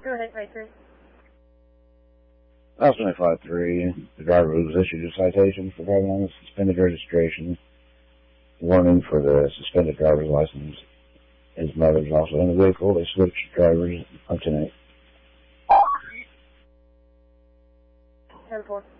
Go ahead, 5-3. Austin 5-3, the driver was issued a citation for driving on the suspended registration. Warning for the suspended driver's license. His mother's also in the vehicle. They switched drivers up tonight. 10-4.